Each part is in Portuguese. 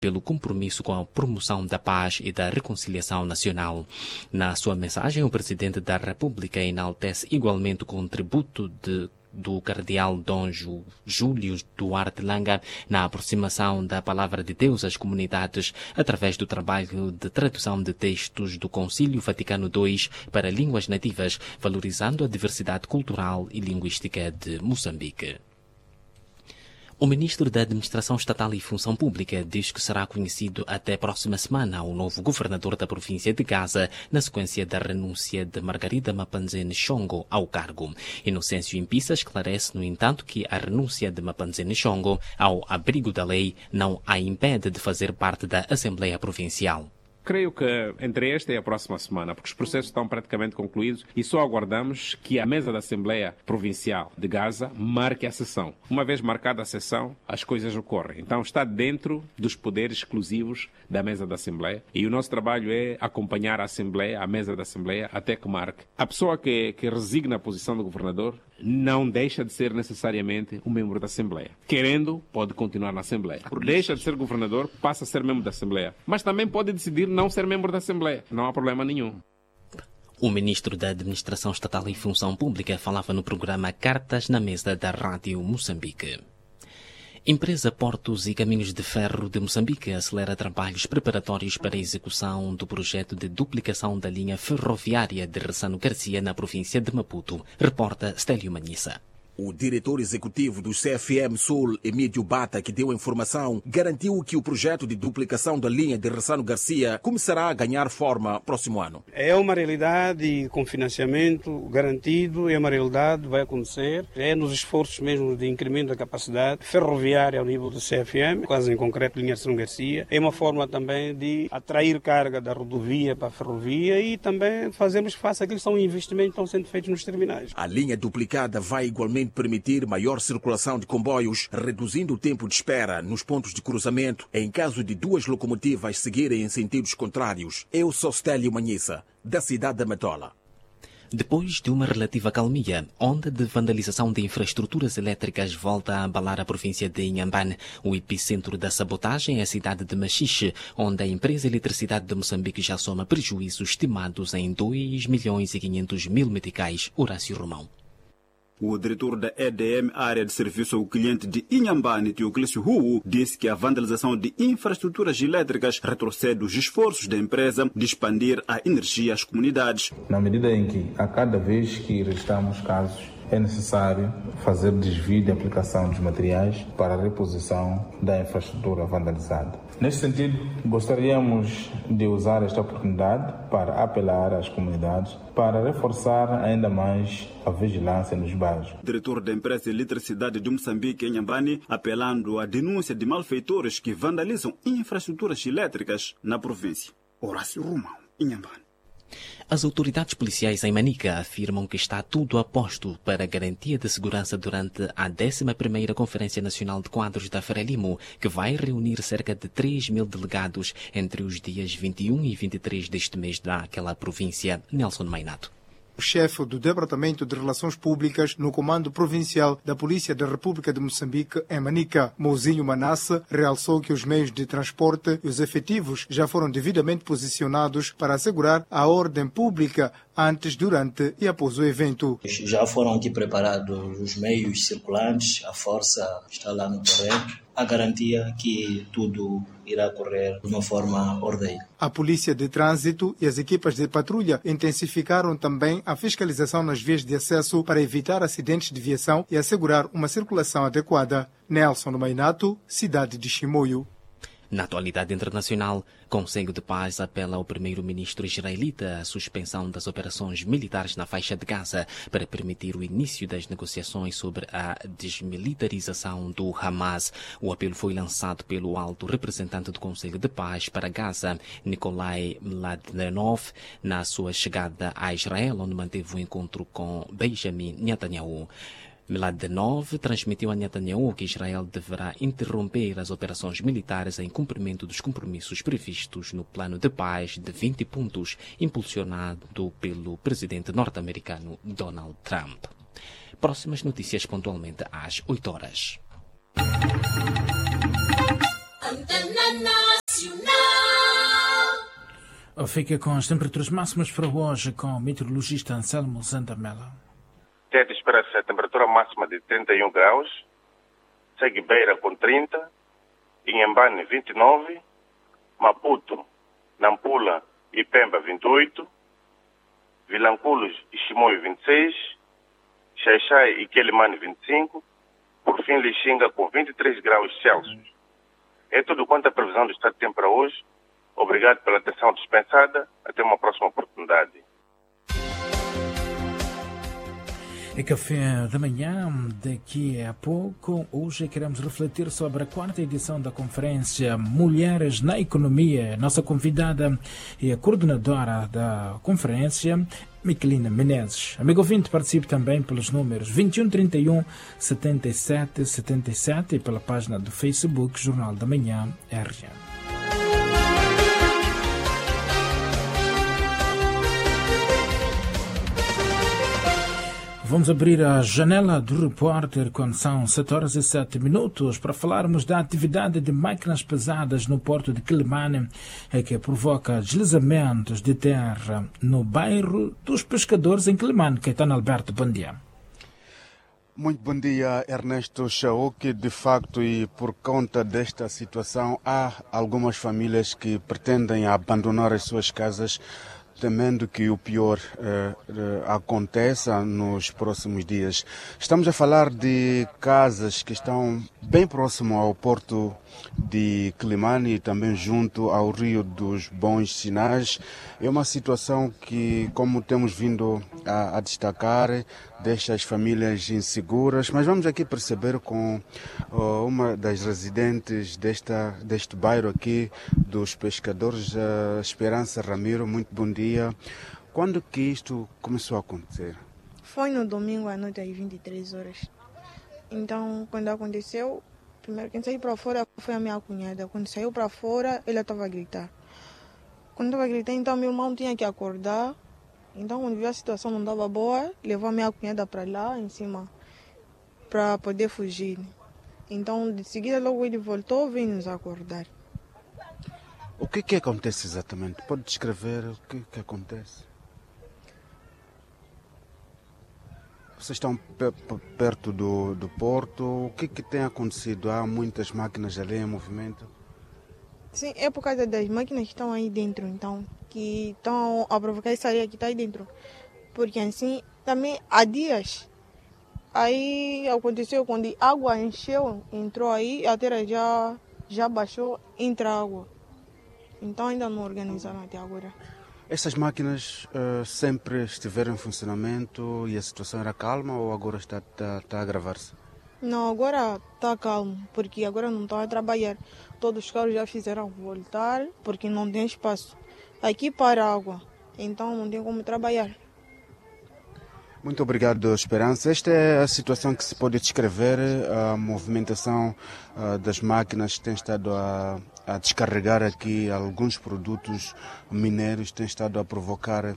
pelo compromisso com a promoção da paz e da reconciliação nacional. Na sua mensagem, o Presidente da República enaltece igualmente o contributo do cardeal Dom Júlio Duarte Langa na aproximação da Palavra de Deus às comunidades através do trabalho de tradução de textos do Concílio Vaticano II para línguas nativas, valorizando a diversidade cultural e linguística de Moçambique. O ministro da Administração Estatal e Função Pública diz que será conhecido até a próxima semana o novo governador da província de Gaza, na sequência da renúncia de Margarida Mapanzene Chongo ao cargo. Inocêncio Impissa esclarece, no entanto, que a renúncia de Mapanzene Chongo ao abrigo da lei não a impede de fazer parte da Assembleia Provincial. Creio que entre esta e a próxima semana, porque os processos estão praticamente concluídos e só aguardamos que a mesa da Assembleia Provincial de Gaza marque a sessão. Uma vez marcada a sessão, as coisas ocorrem. Então está dentro dos poderes exclusivos da mesa da Assembleia e o nosso trabalho é acompanhar a Assembleia, a mesa da Assembleia, até que marque. A pessoa que resigna a posição do governador não deixa de ser necessariamente um membro da Assembleia. Querendo, pode continuar na Assembleia. Deixa de ser governador, passa a ser membro da Assembleia. Mas também pode decidir não ser membro da Assembleia. Não há problema nenhum. O ministro da Administração Estatal e Função Pública falava no programa Cartas na Mesa da Rádio Moçambique. Empresa Portos e Caminhos de Ferro de Moçambique acelera trabalhos preparatórios para a execução do projeto de duplicação da linha ferroviária de Ressano Garcia na província de Maputo. Reporta Stélio Manhissa. O diretor executivo do CFM Sul, Emílio Bata, que deu a informação, garantiu que o projeto de duplicação da linha de Ressano Garcia começará a ganhar forma próximo ano. É uma realidade com financiamento garantido, é uma realidade, vai acontecer. É nos esforços mesmo de incremento da capacidade ferroviária ao nível do CFM, quase em concreto linha Ressano Garcia. É uma forma também de atrair carga da rodovia para a ferrovia e também fazermos face àqueles que são investimentos que estão sendo feitos nos terminais. A linha duplicada vai igualmente permitir maior circulação de comboios, reduzindo o tempo de espera nos pontos de cruzamento em caso de duas locomotivas seguirem em sentidos contrários. Eu sou Stélio Manhissa, da cidade da Matola. Depois de uma relativa calmia, onda de vandalização de infraestruturas elétricas volta a abalar a província de Inhambane. O epicentro da sabotagem é a cidade de Machixe, onde a empresa Eletricidade de Moçambique já soma prejuízos estimados em 2.500.000 meticais. Horácio Romão. O diretor da EDM, área de serviço ao cliente de Inhambane, Teoclício Hu, disse que a vandalização de infraestruturas elétricas retrocede os esforços da empresa de expandir a energia às comunidades. Na medida em que, a cada vez que registramos casos, é necessário fazer desvio de aplicação dos materiais para a reposição da infraestrutura vandalizada. Neste sentido, gostaríamos de usar esta oportunidade para apelar às comunidades para reforçar ainda mais a vigilância nos bairros. O diretor da empresa Eletricidade de Moçambique, Inhambane, apelando à denúncia de malfeitores que vandalizam infraestruturas elétricas na província. Horácio Romão, Inhambane. As autoridades policiais em Manica afirmam que está tudo a posto para a garantia de segurança durante a 11ª Conferência Nacional de Quadros da Frelimo, que vai reunir cerca de 3.000 delegados entre os dias 21 e 23 deste mês naquela província. Nelson Mainato. O chefe do Departamento de Relações Públicas no Comando Provincial da Polícia da República de Moçambique, em Manica, Mouzinho Manasse, realçou que os meios de transporte e os efetivos já foram devidamente posicionados para assegurar a ordem pública antes, durante e após o evento. Já foram aqui preparados os meios circulantes, a força está lá no terreno, a garantia que tudo irá correr de uma forma ordeira. A Polícia de Trânsito e as equipas de patrulha intensificaram também a fiscalização nas vias de acesso para evitar acidentes de viação e assegurar uma circulação adequada. Nelson Mainato, cidade de Chimoio. Na atualidade internacional, Conselho de Paz apela ao primeiro-ministro israelita à suspensão das operações militares na faixa de Gaza para permitir o início das negociações sobre a desmilitarização do Hamas. O apelo foi lançado pelo alto representante do Conselho de Paz para Gaza, Nikolai Mladenov, na sua chegada a Israel, onde manteve um encontro com Benjamin Netanyahu. Mladenov transmitiu a Netanyahu que Israel deverá interromper as operações militares em cumprimento dos compromissos previstos no plano de paz de 20 pontos, impulsionado pelo presidente norte-americano Donald Trump. Próximas notícias pontualmente às 8 horas. Fica com as temperaturas máximas para hoje com o meteorologista Anselmo Zandamela. Tete espera-se a temperatura máxima de 31 graus, segue Beira com 30, Inhambane 29, Maputo, Nampula e Pemba 28, Vilanculos e Chimoio 26, Xaixai e Quelimane 25, por fim Lixinga com 23 graus Celsius. É tudo quanto a previsão do estado de tempo para hoje. Obrigado pela atenção dispensada. Até uma próxima oportunidade. É café da manhã, daqui a pouco. Hoje queremos refletir sobre a 4ª edição da conferência Mulheres na Economia. Nossa convidada é a coordenadora da conferência, Miquelina Menezes. Amigo ouvinte, participe também pelos números 21 31 77 77 e pela página do Facebook Jornal da Manhã RGM. Vamos abrir a janela do repórter quando são 7h07 para falarmos da atividade de máquinas pesadas no porto de Quelimane, que provoca deslizamentos de terra no bairro dos Pescadores em Quelimane. Caetano Alberto, bom dia. Muito bom dia, Ernesto Chaoque. De facto, e por conta desta situação, há algumas famílias que pretendem abandonar as suas casas, temendo que o pior aconteça nos próximos dias. Estamos a falar de casas que estão bem próximo ao porto de Quelimane e também junto ao Rio dos Bons Sinais. É uma situação que, como temos vindo a destacar, deixa as famílias inseguras, mas vamos aqui perceber com uma das residentes deste bairro aqui dos Pescadores, Esperança Ramiro. Muito bom dia. Quando que isto começou a acontecer? Foi no domingo à noite, às 23 horas. Então, quando aconteceu, primeiro quem saiu para fora foi a minha cunhada. Quando saiu para fora, ela estava a gritar. Quando estava a gritar, então meu irmão tinha que acordar. Então, quando viu a situação não estava boa, levou a minha cunhada para lá, em cima, para poder fugir. Então, de seguida, logo ele voltou, veio nos acordar. O que acontece exatamente? Pode descrever o que acontece? Vocês estão perto do porto. O que tem acontecido? Há muitas máquinas ali em movimento? Sim, é por causa das máquinas que estão aí dentro, então, que estão a provocar essa areia que está aí dentro. Porque assim, também há dias, aí aconteceu quando a água encheu, entrou aí, a terra já baixou, entra água. Então ainda não organizaram até agora. Essas máquinas sempre estiveram em funcionamento e a situação era calma ou agora está a agravar-se? Não, agora está calmo, porque agora não estão a trabalhar. Todos os carros já fizeram voltar, porque não tem espaço. Aqui para a água, então não tem como trabalhar. Muito obrigado, Esperança. Esta é a situação que se pode descrever, a movimentação das máquinas que tem estado a descarregar aqui alguns produtos mineiros, tem estado a provocar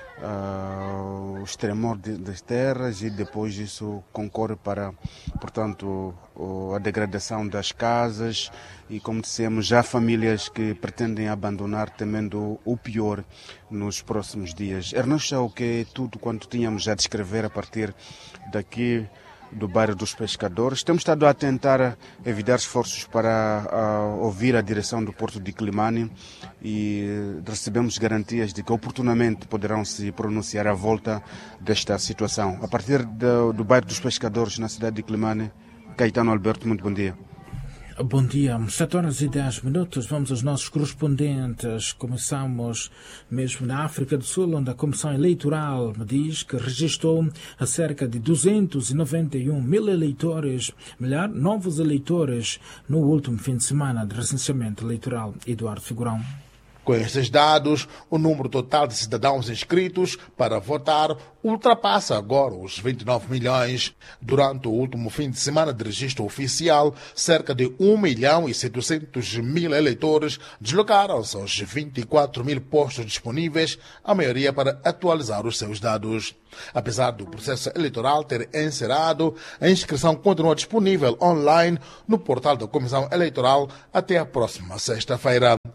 o extremor das terras e depois isso concorre para, portanto, a degradação das casas e, como dissemos, já famílias que pretendem abandonar temendo o pior nos próximos dias. Ernesto, o que é tudo quanto tínhamos a descrever a partir daqui do bairro dos Pescadores. Temos estado a tentar evitar esforços para ouvir a direção do porto de Quelimane e recebemos garantias de que oportunamente poderão se pronunciar à volta desta situação. A partir do bairro dos Pescadores, na cidade de Quelimane, Caetano Alberto, muito bom dia. Bom dia, 7h10. Vamos aos nossos correspondentes. Começamos mesmo na África do Sul, onde a Comissão Eleitoral me diz que registrou a cerca de 291 mil eleitores, novos eleitores, no último fim de semana de recenseamento eleitoral. Eduardo Figurão. Com estes dados, o número total de cidadãos inscritos para votar ultrapassa agora os 29 milhões. Durante o último fim de semana de registro oficial, cerca de 1.700.000 eleitores deslocaram-se aos 24 mil postos disponíveis, a maioria para atualizar os seus dados. Apesar do processo eleitoral ter encerrado, a inscrição continua disponível online no portal da Comissão Eleitoral até a próxima sexta-feira.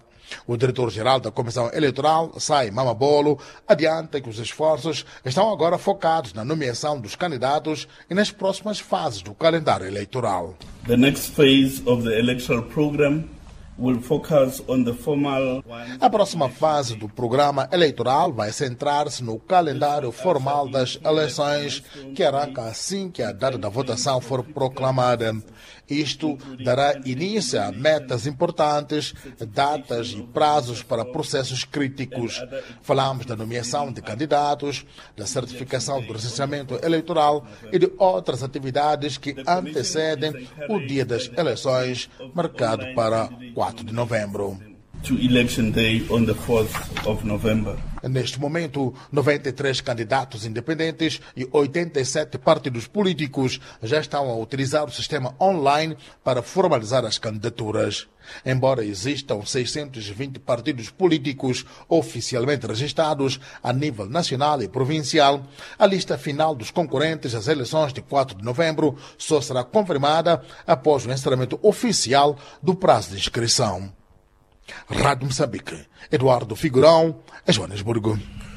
O diretor-geral da Comissão Eleitoral, Sai Mamabolo, adianta que os esforços estão agora focados na nomeação dos candidatos e nas próximas fases do calendário eleitoral. The next phase of the electoral program will focus on the formal... A próxima fase do programa eleitoral vai centrar-se no calendário formal das eleições, que arranca assim que a data da votação for proclamada. Isto dará início a metas importantes, datas e prazos para processos críticos. Falamos da nomeação de candidatos, da certificação do recenseamento eleitoral e de outras atividades que antecedem o dia das eleições, marcado para 4 de novembro. To election day on the 4th of November. Neste momento, 93 candidatos independentes e 87 partidos políticos já estão a utilizar o sistema online para formalizar as candidaturas. Embora existam 620 partidos políticos oficialmente registrados a nível nacional e provincial, a lista final dos concorrentes às eleições de 4 de novembro só será confirmada após o encerramento oficial do prazo de inscrição. Rádio Moçambique, Eduardo Figurão, Joanesburgo.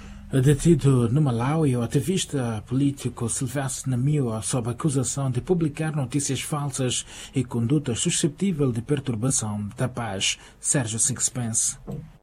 Detido no Malawi, o ativista político Silvestre Namiwa, sob acusação de publicar notícias falsas e condutas suscetíveis de perturbação da paz. Sérgio Sixpence.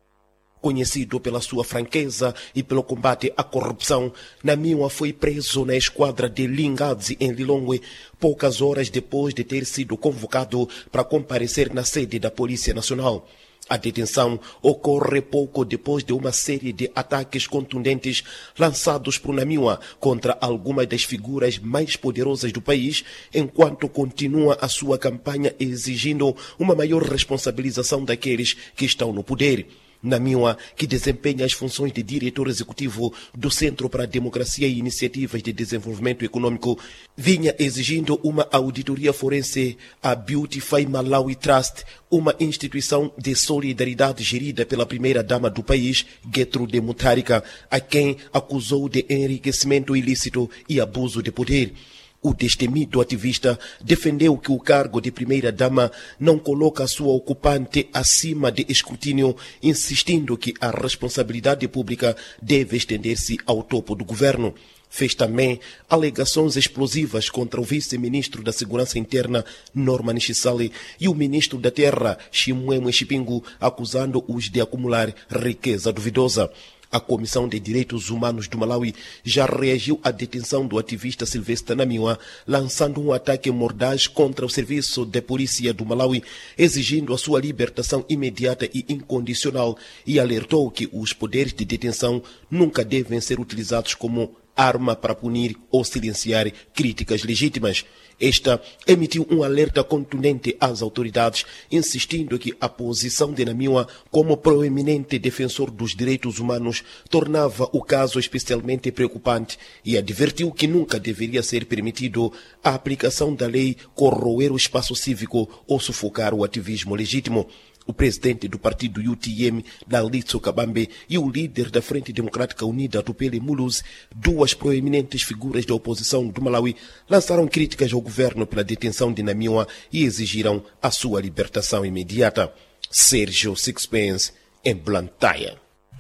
Conhecido pela sua franqueza e pelo combate à corrupção, Namiwa foi preso na esquadra de Lingadzi, em Lilongwe, poucas horas depois de ter sido convocado para comparecer na sede da Polícia Nacional. A detenção ocorre pouco depois de uma série de ataques contundentes lançados por Namiwa contra algumas das figuras mais poderosas do país, enquanto continua a sua campanha exigindo uma maior responsabilização daqueles que estão no poder. Namiwa, que desempenha as funções de diretor executivo do Centro para a Democracia e Iniciativas de Desenvolvimento Econômico, vinha exigindo uma auditoria forense à Beautify Malawi Trust, uma instituição de solidariedade gerida pela primeira-dama do país, Gertrude Mutharika, a quem acusou de enriquecimento ilícito e abuso de poder. O destemido ativista defendeu que o cargo de primeira-dama não coloca a sua ocupante acima de escrutínio, insistindo que a responsabilidade pública deve estender-se ao topo do governo. Fez também alegações explosivas contra o vice-ministro da Segurança Interna, Norman Chisale, e o ministro da Terra, Chimwemwe Chipingu, acusando-os de acumular riqueza duvidosa. A Comissão de Direitos Humanos do Malawi já reagiu à detenção do ativista Silvestre Namiwa, lançando um ataque mordaz contra o Serviço de Polícia do Malawi, exigindo a sua libertação imediata e incondicional, e alertou que os poderes de detenção nunca devem ser utilizados como arma para punir ou silenciar críticas legítimas. Esta emitiu um alerta contundente às autoridades, insistindo que a posição de Namiwa como proeminente defensor dos direitos humanos tornava o caso especialmente preocupante e advertiu que nunca deveria ser permitido a aplicação da lei corroer o espaço cívico ou sufocar o ativismo legítimo. O presidente do partido UTM, Dalitso Kabambe, e o líder da Frente Democrática Unida, Tupele Muluzi, duas proeminentes figuras da oposição do Malawi, lançaram críticas ao governo pela detenção de Namiwa e exigiram a sua libertação imediata. Sérgio Sixpence, em Blantyre.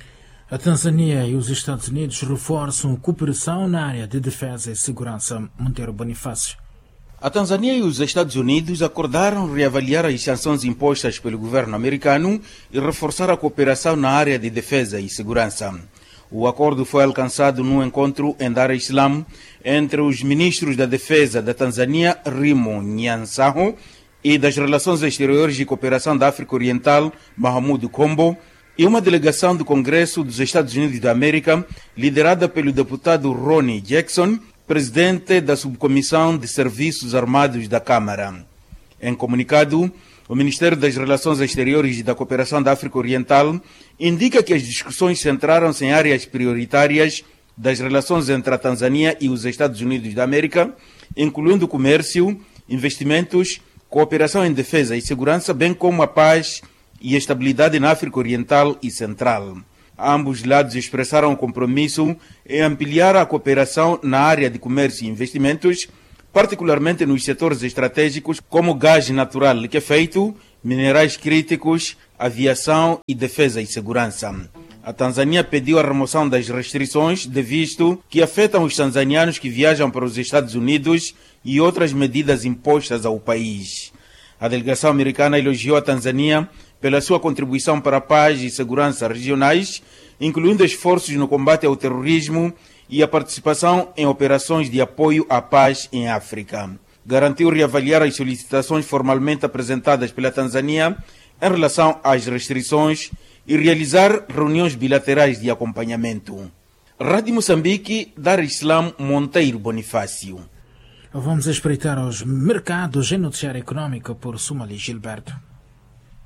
A Tanzânia e os Estados Unidos reforçam cooperação na área de defesa e segurança. Monteiro Bonifácio. A Tanzânia e os Estados Unidos acordaram reavaliar as sanções impostas pelo governo americano e reforçar a cooperação na área de defesa e segurança. O acordo foi alcançado num encontro em Dar es Salaam entre os ministros da Defesa da Tanzânia, Rimo Nyansaho, e das Relações Exteriores e Cooperação da África Oriental, Mahamudu Kombo, e uma delegação do Congresso dos Estados Unidos da América, liderada pelo deputado Ronnie Jackson, presidente da Subcomissão de Serviços Armados da Câmara. Em comunicado, o Ministério das Relações Exteriores e da Cooperação da África Oriental indica que as discussões centraram-se em áreas prioritárias das relações entre a Tanzânia e os Estados Unidos da América, incluindo comércio, investimentos, cooperação em defesa e segurança, bem como a paz e a estabilidade na África Oriental e Central. Ambos lados expressaram o compromisso em ampliar a cooperação na área de comércio e investimentos, particularmente nos setores estratégicos como gás natural liquefeito, minerais críticos, aviação e defesa e segurança. A Tanzânia pediu a remoção das restrições de visto que afetam os tanzanianos que viajam para os Estados Unidos e outras medidas impostas ao país. A delegação americana elogiou a Tanzânia pela sua contribuição para a paz e segurança regionais, incluindo esforços no combate ao terrorismo e a participação em operações de apoio à paz em África. Garantiu reavaliar as solicitações formalmente apresentadas pela Tanzânia em relação às restrições e realizar reuniões bilaterais de acompanhamento. Rádio Moçambique, Dar Islam Monteiro Bonifácio. Vamos espreitar os mercados em noticiário econômico por Sumali Gilberto.